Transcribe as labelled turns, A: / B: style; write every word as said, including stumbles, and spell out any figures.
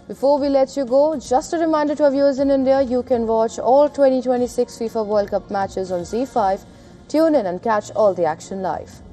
A: Before we let you go, just a reminder to our viewers in India, you can watch all twenty twenty-six FIFA World Cup matches on Z five. Tune in and catch all the action live.